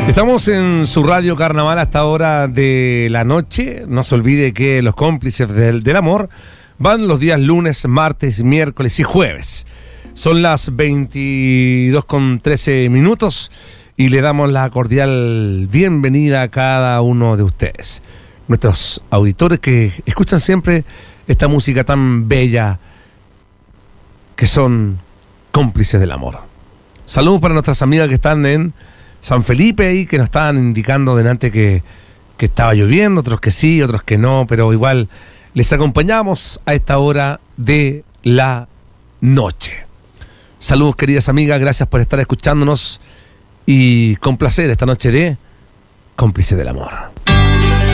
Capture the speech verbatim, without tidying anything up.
Estamos en su radio Carnaval a esta hora de la noche. No se olvide que los cómplices del, del amor van los días lunes, martes, miércoles y jueves. Son las veintidós con trece minutos y le damos la cordial bienvenida a cada uno de ustedes, nuestros auditores que escuchan siempre esta música tan bella que son cómplices del amor. Saludos para nuestras amigas que están en San Felipe y que nos estaban indicando delante que, que estaba lloviendo, otros que sí, otros que no, pero igual les acompañamos a esta hora de la noche. Saludos, queridas amigas, gracias por estar escuchándonos y con placer esta noche de Cómplice del Amor.